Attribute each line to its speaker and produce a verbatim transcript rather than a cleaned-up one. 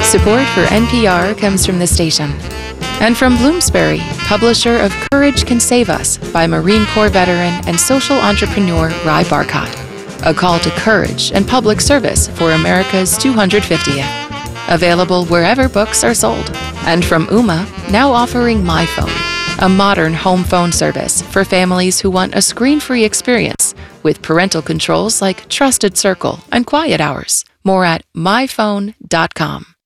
Speaker 1: Support for N P R comes from the station. And from Bloomsbury, publisher of Courage Can Save Us by Marine Corps veteran and social entrepreneur Ry Barcott. A call to courage and public service for America's two hundred fiftieth. Available wherever books are sold. And from Ooma, now offering MyPhone, a modern home phone service for families who want a screen-free experience with parental controls like Trusted Circle and Quiet Hours. More at my phone dot com.